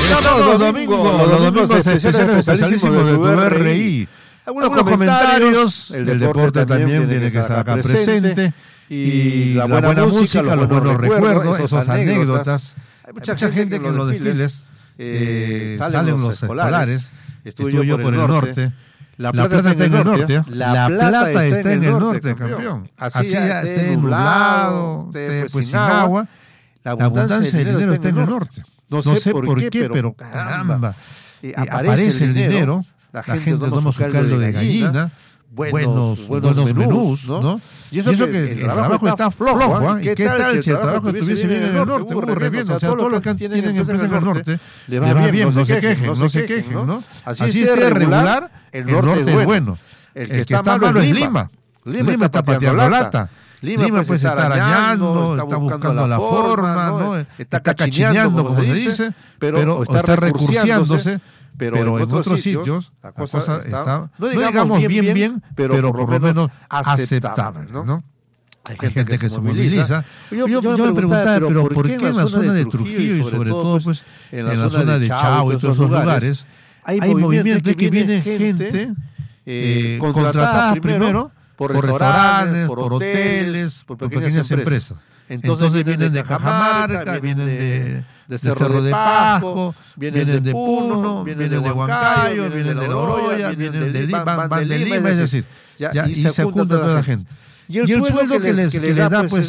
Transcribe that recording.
los domingos especialísimos de tu RI. Algunos comentarios, el deporte también tiene que estar acá presente, y la buena música, los buenos recuerdos, esas anécdotas. Hay mucha gente que en los desfiles salen los escolares. Estuve yo por el norte. La Plata está en el norte. La Plata está en el norte, campeón. Así esté nublado, esté pues sin agua. La abundancia de dinero está en el norte. No sé por qué, pero caramba. Aparece el dinero, la gente toma su caldo de gallina, buenos menús, ¿no? Y eso que el trabajo está flojo, ¿eh? ¿Y qué tal si el trabajo estuviese bien en el norte? Reviendo, o sea, todos los que tienen empresas en el norte, le va bien, no se quejen, ¿no? Así esté regular, el norte es bueno. El que está malo es Lima. Lima está pateando lata. Lima puede estar arañando, está buscando la forma, ¿no? Está cachineando, como se dice, pero está recursiándose. Pero en otros sitios la cosa está, no digamos bien, pero por lo menos aceptable, ¿no? Hay gente que se moviliza. Yo me preguntaba, pero ¿por qué en la zona de Trujillo y sobre todo pues en la zona de Chao y todos esos lugares hay movimiento de que viene gente contratada primero por restaurantes, por hoteles, por pequeñas empresas? Entonces vienen de Cajamarca, vienen de Cerro de Pasco, vienen de Puno, vienen de Huancayo, vienen de La Oroya, vienen de Lima, van de Lima, es decir, y se junta toda la gente. Y el sueldo que les da pues